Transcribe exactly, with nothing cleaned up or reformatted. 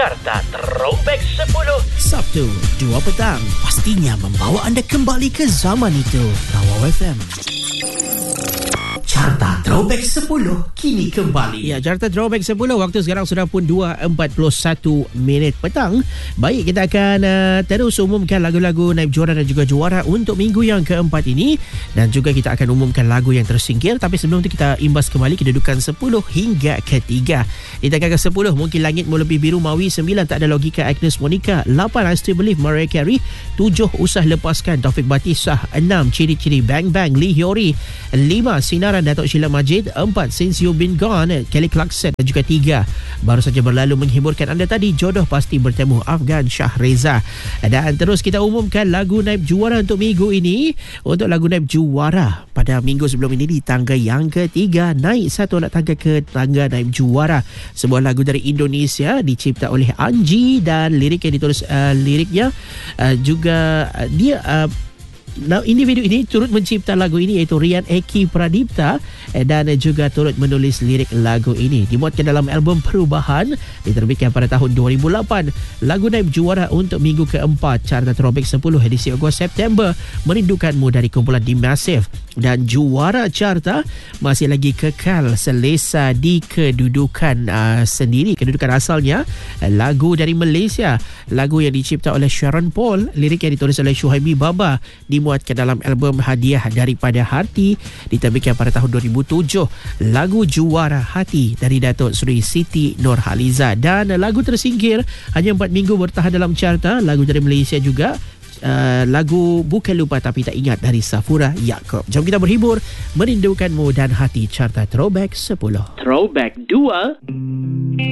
Carta Throwback sepuluh. Sabtu, dua petang. Pastinya membawa anda kembali ke zaman itu. Rawau F M. Carta Throwback sepuluh kini kembali. Ya, Carta Throwback sepuluh. Waktu sekarang sudah pun dua empat puluh satu minit petang. Baik, kita akan uh, terus umumkan lagu-lagu naib juara dan juga juara untuk minggu yang keempat ini. Dan juga kita akan umumkan lagu yang tersingkir. Tapi sebelum itu kita imbas kembali kedudukan sepuluh hingga ketiga. Di tangga ke sepuluh, Mungkin Langitmu Lebih Biru Mawi. Sembilan, Tak Ada Logika Agnes Monica. Lapan, I Still Believe Mariah Carey. Tujuh, Usah Lepaskan Taufik Batisah. Enam, Ciri-Ciri Bang Bang Lee Hyori. Lima, Sinaran Datuk Sheila Majid. Empat, Since You've Been Gone Kelly Clarkson. Dan juga tiga, baru saja berlalu menghiburkan anda tadi, Jodoh Pasti Bertemu Afgan Shah Reza. Dan terus kita umumkan lagu naib juara untuk minggu ini. Untuk lagu naib juara pada minggu sebelum ini di tangga yang ketiga, naik satu nak tangga ke tangga naib juara. Sebuah lagu dari Indonesia dicipta oleh Anji dan lirik yang ditulis uh, liriknya uh, juga uh, dia uh, Nah, individu ini turut mencipta lagu ini iaitu Rian Eki Pradipta dan juga turut menulis lirik lagu ini. Dimuatkan dalam album Perubahan, diterbitkan pada tahun dua ribu lapan. Lagu naib juara untuk minggu keempat Carta Throwback sepuluh edisi Ogos September, Merindukanmu dari kumpulan The Massive. Dan juara carta masih lagi kekal selesa di kedudukan uh, sendiri, kedudukan asalnya, lagu dari Malaysia, lagu yang dicipta oleh Sharon Paul, lirik yang ditulis oleh Syuhaimi Baba, dimuatkan dalam album Hadiah Daripada Hati, diterbitkan pada tahun dua ribu tujuh. Lagu Juara Hati dari Datuk Seri Siti Nurhaliza. Dan lagu tersingkir hanya empat minggu bertahan dalam carta, lagu dari Malaysia juga, uh, lagu Bukan Lupa Tapi Tak Ingat dari Safura Yaakob. Jom kita berhibur, Merindukanmu dan Hati, Carta Throwback sepuluh. Throwback dua.